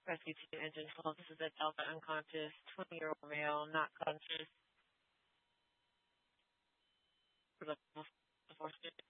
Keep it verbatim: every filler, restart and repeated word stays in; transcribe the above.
rescue team engine twelve. This is a Delta unconscious twenty-year-old male, not conscious. For the force.